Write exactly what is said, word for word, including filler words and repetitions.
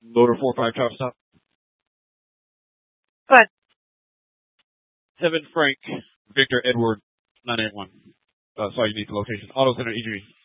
Loader four five tower stop. Go ahead. Seven Frank Victor Edward nine eight one. Uh, sorry, you need the location. Auto Center E G.